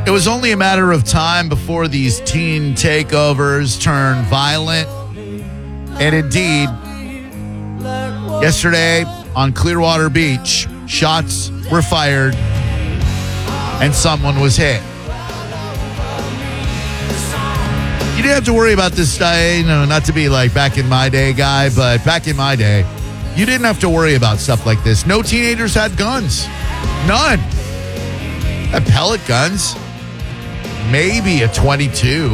It was only a matter of time before these teen takeovers turned violent. And indeed, yesterday on Clearwater Beach, shots were fired and someone was hit. You didn't have to worry about this, not to be like back in my day guy, but back in my day, you didn't have to worry about stuff like this. No teenagers had guns. None. Had pellet guns. Maybe a 22.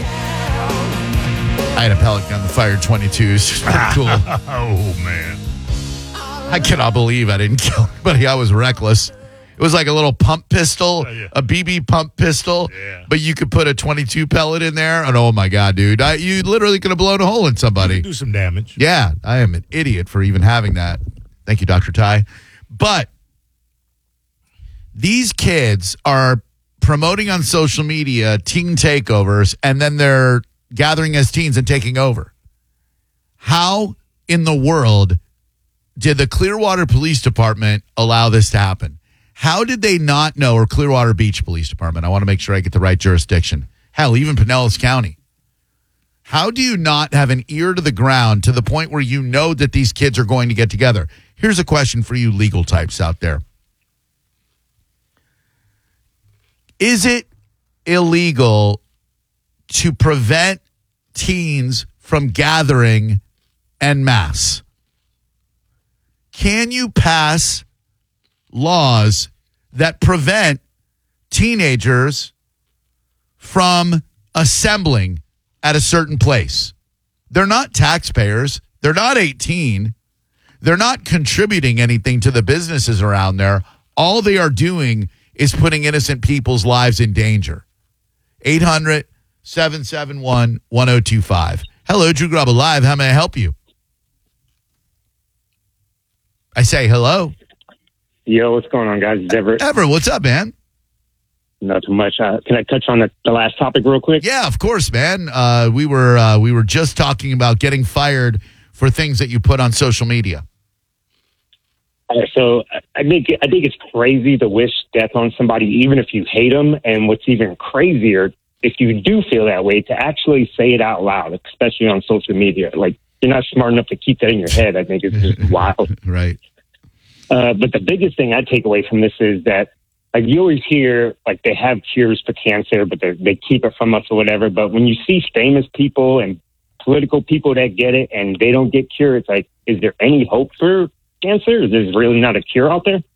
I had a pellet gun that fired 22s. Pretty cool. Oh, man. I cannot believe I didn't kill anybody. I was reckless. It was like a little pump pistol, a BB pump pistol, but you could put a 22 pellet in there. And oh, my God, dude. You literally could have blown a hole in somebody. Do some damage. Yeah, I am an idiot for even having that. Thank you, Dr. Ty. But these kids are promoting on social media teen takeovers, and then they're gathering as teens and taking over. How in the world did the Clearwater Police Department allow this to happen? How did they not know, or Clearwater Beach Police Department? I want to make sure I get the right jurisdiction. Hell, even Pinellas County. How do you not have an ear to the ground to the point where you know that these kids are going to get together? Here's a question for you legal types out there. Is it illegal to prevent teens from gathering en masse? Can you pass laws that prevent teenagers from assembling at a certain place? They're not taxpayers. They're not 18. They're not contributing anything to the businesses around there. All they are doing is putting innocent people's lives in danger. 800-771-1025. Hello, Drew Grubba Live. How may I help you? I say hello. Yo, what's going on, guys? It's Everett. Everett, what's up, man? Not too much. Can I touch on the last topic real quick? Yeah, of course, man. We were just talking about getting fired for things that you put on social media. So I think it's crazy to wish death on somebody, even if you hate them. And what's even crazier, if you do feel that way, to actually say it out loud, especially on social media. Like, you're not smart enough to keep that in your head. I think it's just wild. Right. But the biggest thing I take away from this is that, like, you always hear, like, they have cures for cancer, but they keep it from us or whatever. But when you see famous people and political people that get it and they don't get cured, it's like, is there any hope for cancer? Is there really not a cure out there?